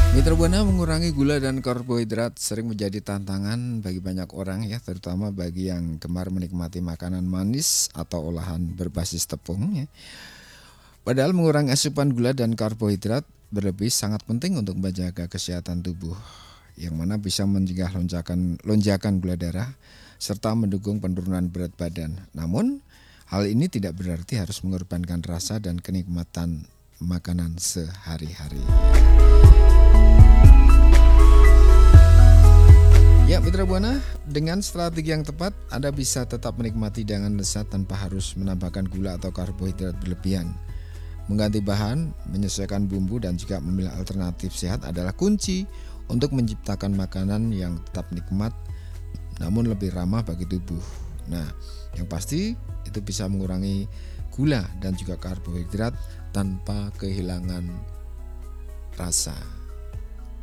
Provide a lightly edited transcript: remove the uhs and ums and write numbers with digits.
Mitra Buana, mengurangi gula dan karbohidrat sering menjadi tantangan bagi banyak orang ya, terutama bagi yang gemar menikmati makanan manis atau olahan berbasis tepung ya. Padahal mengurangi asupan gula dan karbohidrat berlebih sangat penting untuk menjaga kesehatan tubuh, yang mana bisa mencegah lonjakan gula darah serta mendukung penurunan berat badan. Namun, hal ini tidak berarti harus mengorbankan rasa dan kenikmatan makanan sehari-hari. Ya, Mitra Buana, dengan strategi yang tepat, Anda bisa tetap menikmati dengan lezat tanpa harus menambahkan gula atau karbohidrat berlebihan. Mengganti bahan, menyesuaikan bumbu, dan juga memilih alternatif sehat adalah kunci untuk menciptakan makanan yang tetap nikmat namun lebih ramah bagi tubuh. Nah, yang pasti itu bisa mengurangi gula dan juga karbohidrat tanpa kehilangan rasa.